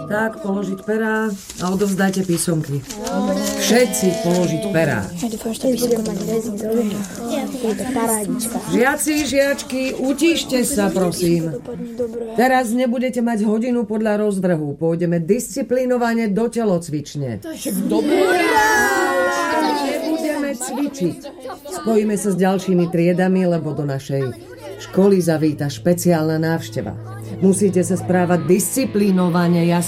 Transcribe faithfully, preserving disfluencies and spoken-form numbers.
Tak, položiť perá a odovzdajte písomky. Všetci položiť perá. Žiaci, žiačky, utíšte sa, prosím. Teraz nebudete mať hodinu podľa rozvrhu. Pôjdeme disciplinovane do telocvične. Nebudeme cvičiť. Spojíme sa s ďalšími triedami, lebo do našej školy zavíta špeciálna návšteva. Musíte sa správať disciplinovane, jasne?